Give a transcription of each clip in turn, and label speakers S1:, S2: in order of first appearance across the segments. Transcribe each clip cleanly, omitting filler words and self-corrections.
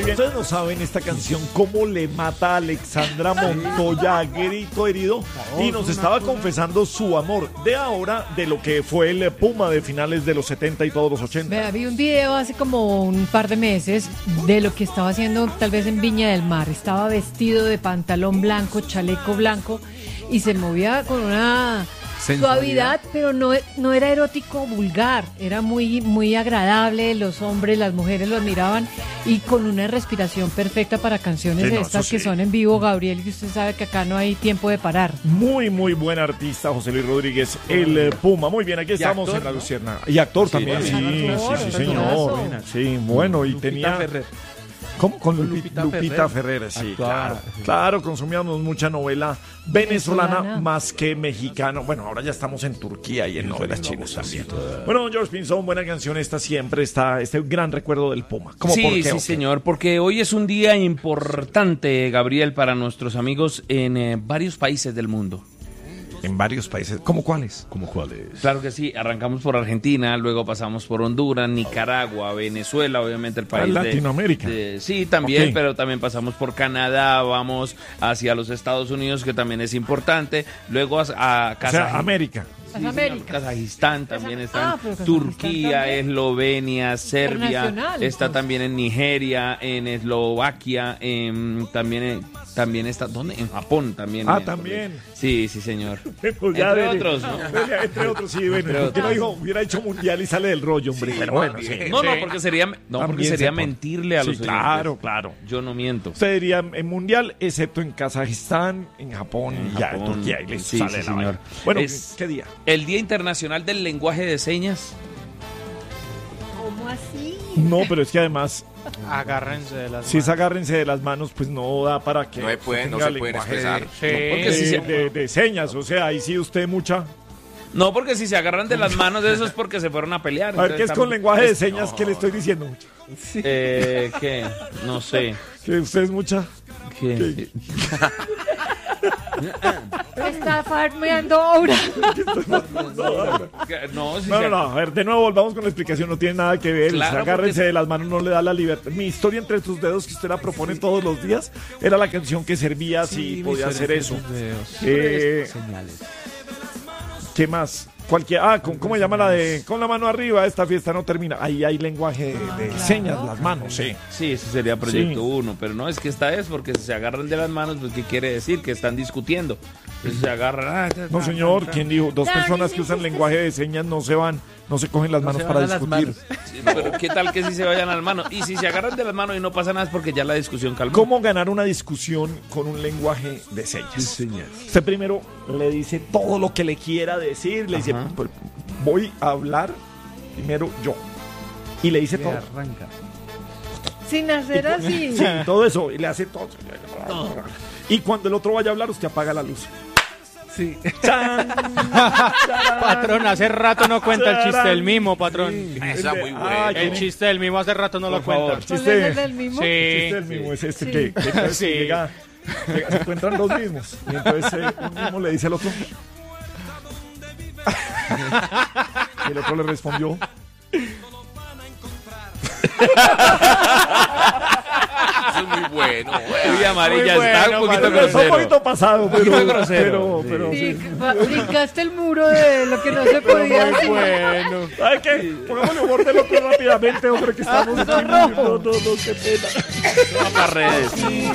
S1: bien. Ustedes no saben esta canción cómo le mata a Alexandra Montoya a grito herido y nos estaba confesando su amor de ahora de lo que fue el Puma de finales de los 70 y todos los 80.
S2: Vea, vi un video hace como un par de meses de lo que estaba haciendo tal vez en Viña del Mar. Estaba vestido de pantalón blanco, chaleco blanco y se movía con una suavidad, pero no era erótico vulgar, era muy agradable, los hombres, las mujeres lo admiraban y con una respiración perfecta para canciones
S1: Sí, no,
S2: estas que
S1: sí.
S2: son en vivo, Gabriel, y usted sabe que acá no hay tiempo de parar.
S1: Muy, muy buen artista, José Luis Rodríguez, el Puma. Muy bien, aquí estamos
S3: actor,
S1: en La
S3: ¿no?
S1: Luciérnaga. Y actor también, sí,
S2: actor,
S1: sí,
S2: actorazo.
S1: señor. Sí, bueno, y
S3: Lupita
S1: tenía...
S3: Ferrer.
S1: ¿Cómo? Con
S3: Lupita
S1: Lupita Ferrer, sí,
S3: Actuaba.
S1: claro. Claro, consumíamos mucha novela venezolana
S2: Venezolana.
S1: más que mexicana. Bueno, ahora ya estamos en Turquía y en novelas chinas también. Bueno, George Pinzón, buena canción esta siempre, está este gran recuerdo del Puma. ¿Cómo, por
S4: Sí,
S1: qué,
S4: sí,
S1: o qué?
S4: señor, porque hoy es un día importante, Gabriel, para nuestros amigos en varios países del mundo.
S1: En varios países. ¿Cómo cuáles?
S3: ¿Cómo cuáles?
S4: Claro que sí, arrancamos por Argentina, luego pasamos por Honduras, Nicaragua, Venezuela, obviamente el país
S1: Latinoamérica.
S4: sí, también,
S1: Ok.
S4: pero también pasamos por Canadá, vamos hacia los Estados Unidos, que también es importante, luego a
S1: O sea,
S4: Kazajistán.
S1: América.
S2: Las Américas.
S4: Kazajistán también está,
S2: Ah, pero Kazajistán
S4: Turquía,
S2: también.
S4: Eslovenia, Serbia,
S2: Internacional,
S4: está
S2: pues.
S4: también en Nigeria, en Eslovaquia, también está, ¿dónde? En Japón también.
S1: Ah, también.
S4: Sí, sí, señor.
S1: Pues
S4: Entre
S1: dele.
S4: otros, ¿no?
S1: Dele, entre otros, sí, bueno.
S4: Entre
S1: ¿Por qué no
S4: otros.
S1: dijo? Hubiera hecho mundial y sale del rollo, hombre. Pero bueno, sí.
S4: No, porque sería,
S1: También se pone.
S4: mentirle a
S1: Sí,
S4: los
S1: claro,
S4: oyentes.
S1: claro.
S4: Yo no miento.
S1: Usted diría en mundial, excepto en Kazajistán, en Japón y ya en
S4: Japón.
S1: Turquía. Y listo,
S4: Sí,
S1: sale
S4: sí,
S1: la
S4: señor.
S1: vaina. Bueno,
S4: Es-
S1: ¿qué día?
S4: El Día Internacional del Lenguaje de Señas.
S2: ¿Cómo así?
S1: No, pero es que además,
S5: Agárrense de las
S1: si es agárrense de las manos, pues no da para que
S3: No se pueden- no
S1: tenga
S3: se pueden
S1: lenguaje
S3: expresar.
S4: Porque si se-
S1: de señas. O sea, ahí sí usted mucha.
S4: No, porque si se agarran de las manos de eso es porque se fueron a pelear.
S1: A ver, ¿qué es
S4: Entonces,
S1: con lenguaje de
S4: es-
S1: señas que le estoy diciendo? Mucha?
S4: ¿Qué? No sé.
S1: ¿Que usted es mucha?
S4: ¿Qué?
S2: Está farmeando ahora.
S4: No, si
S1: No,
S4: se-
S1: no, no, a ver, de nuevo volvamos con la explicación, no tiene nada que ver,
S4: Claro,
S1: agárrense
S4: porque-
S1: de las manos, no le da la libertad. Mi historia entre tus dedos, que usted la propone todos los días, era la canción que servía si podía hacer eso.
S3: Señales.
S1: ¿Qué más? ¿Cómo se llama la de con la mano arriba? Esta fiesta no termina. Ahí hay lenguaje de señas, las manos, sí.
S4: Sí, ese sería proyecto
S1: Sí.
S4: 1, pero no, es que esta es porque si se agarran de las manos, pues ¿qué quiere decir? Que están discutiendo. Entonces se agarran...
S1: No, señor, ¿quién dijo? Dos personas que usan lenguaje de señas no se van, no se cogen las manos
S5: se
S1: para
S5: van a las
S1: discutir.
S5: manos.
S4: Sí, pero ¿qué tal que si se vayan a las manos? Y si se agarran de las manos y no pasa nada es porque ya la discusión calmó.
S1: ¿Cómo ganar una discusión con un lenguaje de señas? Usted primero le dice todo lo que le quiera decir, le dice, "Pues, voy a hablar primero yo. Y le dice todo.
S3: Arranca.
S2: Sin hacer así.
S1: Sí, todo eso. Y le hace todo. Y cuando el otro vaya a hablar, usted apaga la luz.
S3: Sí.
S1: ¡Chan!
S5: Patrón, hace rato no cuenta el chiste del mimo, patrón.
S3: Esa muy
S1: Ay,
S3: buena.
S1: qué
S5: El chiste del mimo hace rato no lo
S4: Por favor.
S5: cuenta.
S2: ¿Cuál
S1: chiste.
S2: es el del mismo?
S5: Sí.
S1: El chiste del mismo es este
S2: Sí.
S1: que entonces
S5: Sí.
S1: llega, se encuentran los mismos. Y entonces un mismo le dice al otro. Y el otro le respondió.
S3: Eso es muy bueno.
S4: Uy, amarilla,
S5: Muy
S4: está
S5: bueno,
S4: un poquito
S5: Manuel.
S1: Está un
S4: grosero.
S1: poquito pasado, pero,
S4: poquito grosero,
S1: pero
S2: Sí,
S1: sí.
S2: brincaste el muro de lo que no se podía
S5: Muy
S2: decir.
S5: bueno.
S1: ¿Sabe qué? Pongámosle humor del otro rápidamente, hombre, que estamos aquí. No, qué pena.
S4: Vamos para redes.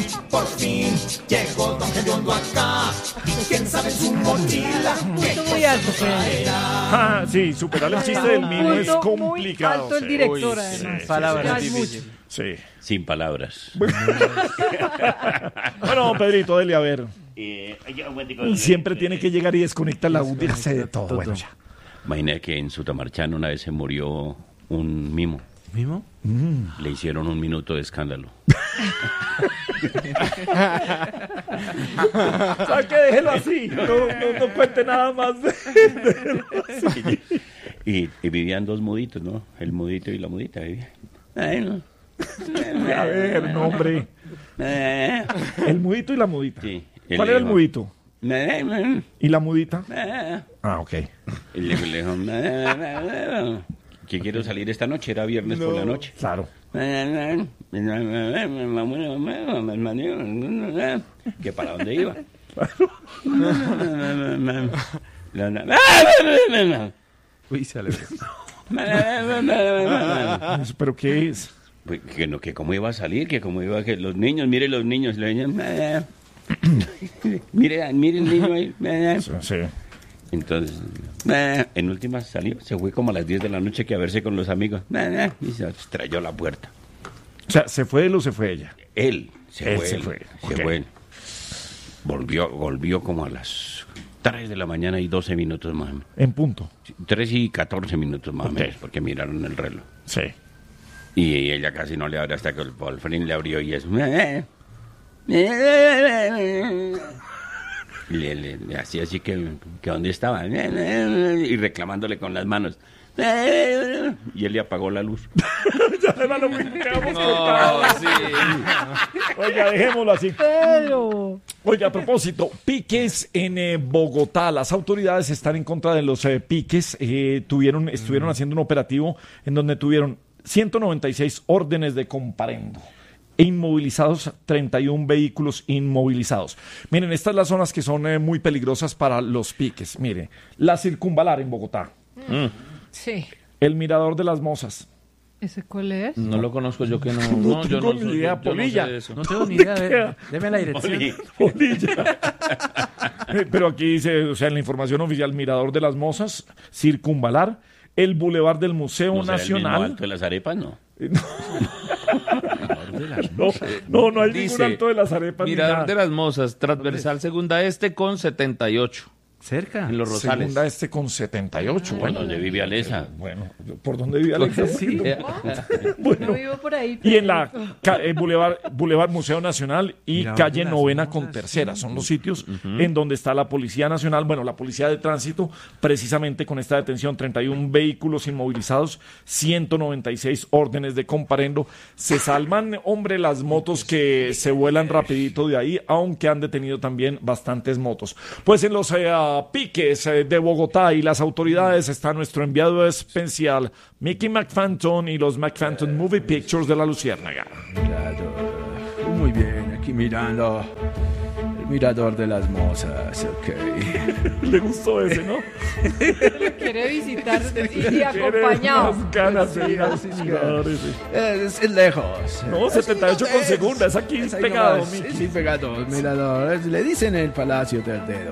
S2: Punto muy alto, Fede.
S1: Ah, sí, superar el chiste del mismo es
S2: Punto muy
S1: complicado.
S2: alto el
S1: sí.
S2: director,
S5: Uy,
S2: además.
S5: sí, palabras
S2: Ya es
S5: difíciles.
S2: mucho.
S1: Sí.
S4: Sin palabras.
S1: Bueno, Pedrito, dele a ver. Siempre tiene que llegar y desconectar la audiencia de todo. Bueno, ya.
S6: Imagina que en Sutamarchán una vez se murió un mimo.
S3: ¿Mimo?
S6: Le hicieron 1 minuto de escándalo.
S1: ¿Sabes qué? Déjelo así. No cuente nada más. Déjelo así.
S6: Y vivían 2 muditos, ¿no? El mudito y la mudita vivían. Ay, no.
S1: A ver, no, hombre. El mudito y la mudita.
S6: Sí,
S1: ¿Cuál era el mudito?
S6: mudito?
S1: ¿Y la mudita? Ah, ok.
S6: Y le dijo, que quiero salir esta noche, era viernes por la noche.
S1: Claro.
S6: ¿Que para dónde iba?
S3: Uy, sale.
S1: ¿Pero qué es?
S6: Pues, que cómo iba a salir, que cómo iba, que los niños, mire los niños, mire el niño ahí.
S1: Sí.
S6: Entonces, en última salió, se fue como a las 10 de la noche que a verse con los amigos, y se estrelló la puerta.
S1: O sea, ¿se fue él o se fue ella?
S6: Él
S1: Se
S6: se
S1: fue.
S6: fue él. Volvió como a las 3 de la mañana y 12 minutos más o menos.
S1: En punto.
S6: 3 y 14 minutos más
S1: Ok.
S6: o menos, porque miraron el reloj.
S1: Sí.
S6: Y ella casi no le abre hasta que el Wolfrin le abrió y eso. Le hacía así que dónde estaba. Y reclamándole con las manos. Y él le apagó la luz.
S1: Ya era lo mismo que habíamos
S4: No,
S1: contado.
S4: sí.
S1: Oiga, dejémoslo así.
S2: Pero...
S1: Oiga, a propósito, piques en Bogotá. Las autoridades están en contra de los piques. Estuvieron haciendo un operativo en donde tuvieron 196 órdenes de comparendo. E inmovilizados 31 vehículos inmovilizados. Miren, estas las zonas que son muy peligrosas para los piques. Mire, la Circunvalar en Bogotá.
S2: Sí.
S1: El Mirador de las Mozas.
S2: ¿Ese cuál es?
S4: No lo conozco yo que no.
S1: No
S4: yo
S1: tengo
S4: no
S1: ni
S4: soy-
S1: idea,
S4: yo no sé
S1: Polilla.
S4: de eso.
S3: No tengo ni idea.
S1: queda?
S3: Deme la dirección.
S1: Polilla. Pero aquí dice, o sea, en la información oficial, Mirador de las Mozas, Circunvalar, el Boulevard del Museo
S6: ¿No será el mismo
S1: Nacional.
S6: Alto de las Arepas? No.
S1: No hay ningún
S4: Dice,
S1: alto de las arepas. ni
S4: Mirador
S1: nada.
S4: de las Mozas, transversal segunda este con 78.
S3: Cerca.
S4: En Los Rosales.
S1: Segunda este con 78.
S6: Bueno, donde vive Alesa.
S1: Bueno, ¿por dónde vive Alexa?
S3: Sí.
S2: Yo vivo por ahí.
S1: Y en la Boulevard Museo Nacional y
S3: Mirador
S1: calle
S3: de las
S1: Novena
S3: Mozas,
S1: con Tercera. Son los sitios en donde está la Policía Nacional, bueno, la Policía de Tránsito, precisamente con esta detención, 31 vehículos inmovilizados, 196 órdenes de comparendo. Se salvan, hombre, las motos que se vuelan rapidito de ahí, aunque han detenido también bastantes motos. Pues en los piques de Bogotá y las autoridades está nuestro enviado especial, Mickey McPhanton y los McPhanton Movie Pictures de la Luciérnaga.
S3: Mirador. Muy bien, aquí mirando el mirador de las Mozas, ok.
S1: Le gustó ese, ¿no?
S2: Lo quiere visitar y acompañado.
S1: Más ganas de ir al mirador ese.
S3: Es lejos.
S1: No, 78 con segunda, es aquí
S3: Es ahí
S1: pegado,
S3: nomás,
S1: Mickey.
S3: sí, pegado, mirador. Le dicen el Palacio del Dedo.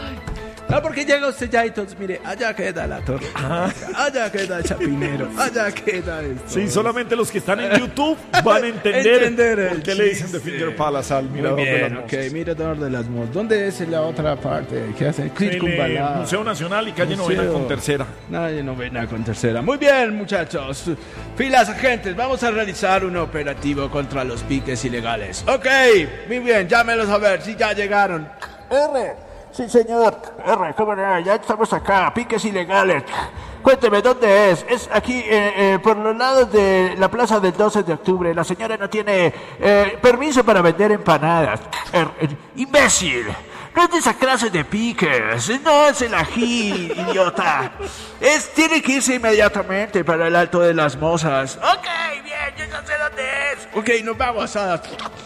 S3: No, porque llega usted ya y entonces, mire, allá queda la torre, allá queda Chapinero, allá queda esto.
S1: Sí, solamente los que están en YouTube van a entender
S3: Entender
S1: por
S3: el
S1: qué le dicen The
S3: chiste.
S1: Finger Palace al
S3: Muy
S1: mirador de
S3: bien,
S1: las
S3: ok,
S1: Mozas.
S3: mirador de las Mozas. ¿Dónde es la otra parte? ¿Qué hace?
S1: El
S3: Circunvalar.
S1: Museo Nacional y calle
S3: Museo.
S1: Novena con Tercera.
S3: Nadie Novena con Tercera. Muy bien, muchachos. Filas agentes, vamos a realizar un operativo contra los piques ilegales. Ok, muy bien, llámelos a ver si ya llegaron. Sí, señor. ¿Cómo no? Ya estamos acá, piques ilegales. Cuénteme, ¿dónde es? Es aquí, por los lados de la plaza del 12 de octubre. La señora no tiene permiso para vender empanadas. ¡Imbécil! No es de esa clase de piques. No es el ají, idiota. Tiene que irse inmediatamente para el Alto de las Mozas. Ok, bien, yo ya sé dónde es. Ok, nos vamos a...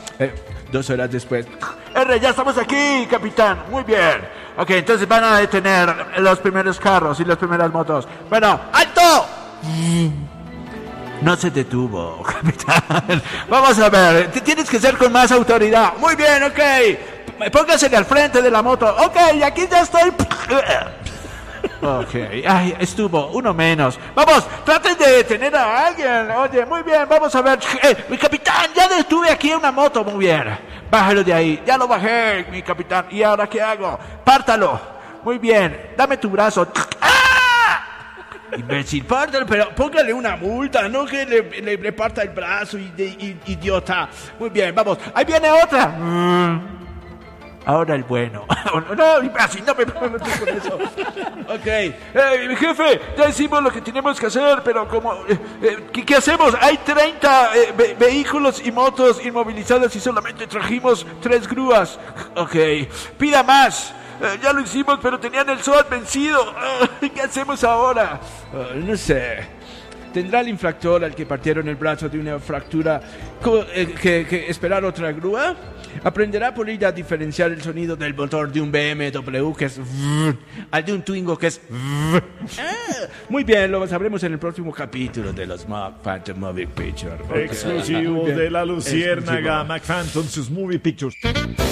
S3: 2 horas después. Ya estamos aquí, capitán. Muy bien. Ok, entonces van a detener los primeros carros y las primeras motos. Bueno, ¡alto! No se detuvo, capitán. Vamos a ver, tienes que ser con más autoridad. Muy bien, ok. Póngasele al frente de la moto. Ok, aquí ya estoy. Ok, ay, estuvo, uno menos. Vamos, traten de detener a alguien. Oye, muy bien, vamos a ver. Mi capitán, ya detuve aquí una moto, muy bien. Bájalo de ahí, ya lo bajé, mi capitán. ¿Y ahora qué hago? Pártalo. Muy bien, dame tu brazo. ¡Ah! Imbécil, pártalo, pero póngale una multa, no que le parta el brazo, idiota. Muy bien, vamos, ahí viene otra. Ahora el bueno. No, así no me pongo con eso. Ok. Mi jefe, ya hicimos lo que tenemos que hacer, pero como... ¿qué hacemos? Hay 30 vehículos y motos inmovilizadas y solamente trajimos 3 grúas. Ok. Pida más. Ya lo hicimos, pero tenían el SOAT vencido. ¿Qué hacemos ahora? No sé. ¿Tendrá el infractor al que partieron el brazo de una fractura que esperar otra grúa? ¿Aprenderá por ella a diferenciar el sonido del motor de un BMW que es al de un Twingo que es muy bien, lo sabremos en el próximo capítulo de los Phantom Movie Pictures.
S1: Exclusivo de la Luciérnaga, McPhantom, sus Movie Pictures.